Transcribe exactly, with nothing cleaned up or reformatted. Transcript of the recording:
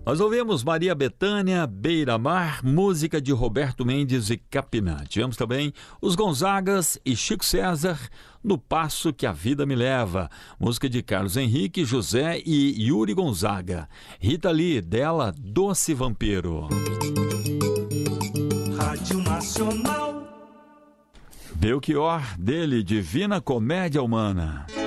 Nós ouvimos Maria Bethânia, Beira Mar, música de Roberto Mendes e Capinã. Tivemos também os Gonzagas e Chico César, No Passo que a Vida Me Leva, música de Carlos Henrique, José e Yuri Gonzaga. Rita Lee, dela, Doce Vampiro. Rádio Nacional. Belchior, dele, Divina Comédia Humana.